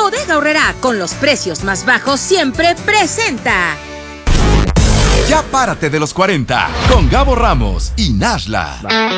Bodega Aurrerá, con los precios más bajos siempre, presenta Ya párate de los 40 con Gabo Ramos y Nashla.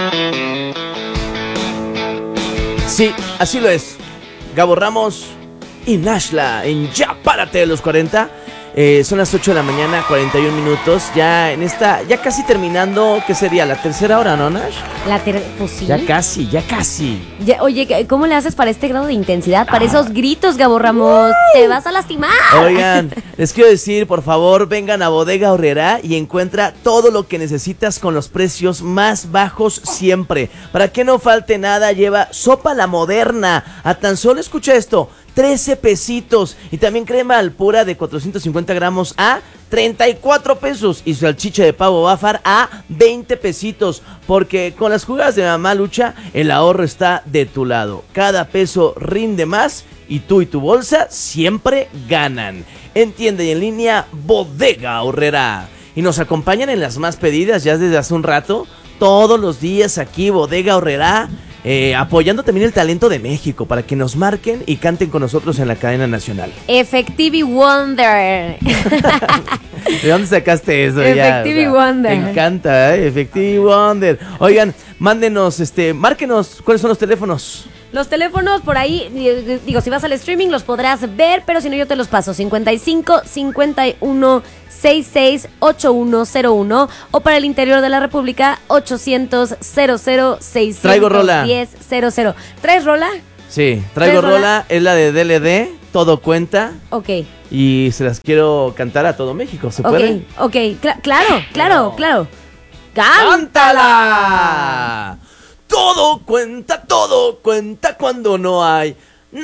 Sí, así lo es. Gabo Ramos y Nashla en Ya párate de los 40. Son las 8 de la mañana, 41 minutos. Ya en esta, ya casi terminando, ¿qué sería? ¿La tercera hora, no, Nash? Pues sí. Ya casi. Oye, ¿cómo le haces para este grado de intensidad? Para esos gritos, Gabo Ramos. Te vas a lastimar. Oigan, les quiero decir, por favor, vengan a Bodega Aurrerá y encuentra todo lo que necesitas con los precios más bajos siempre. Para que no falte nada, lleva sopa La Moderna. A tan solo, escucha esto, 13 pesitos. Y también crema Alpura de 450 gramos a 34 pesos. Y salchicha de pavo Bafar a 20 pesitos. Porque con las jugadas de Mamá Lucha, el ahorro está de tu lado. Cada peso rinde más y tú y tu bolsa siempre ganan. En tienda y en línea, Bodega Aurrerá. Y nos acompañan en las más pedidas ya desde hace un rato. Todos los días aquí, Bodega Aurrerá. Apoyando también el talento de México para que nos marquen y canten con nosotros en la cadena nacional. Effective Wonder. ¿De dónde sacaste eso? Effective Wonder. Me encanta, Effective Wonder. Oigan, márquenos, ¿cuáles son los teléfonos? Los teléfonos por ahí, digo, si vas al streaming los podrás ver, pero si no yo te los paso. 55 51 66 8101 o para el interior de la República 800 00 610 Traigo rola. 00. ¿Traes rola? Sí, traigo rola, es la de DLD, Todo Cuenta. Ok. Y se las quiero cantar a todo México, ¿se puede? Ok, claro. ¡Cántala! Todo cuenta cuando no hay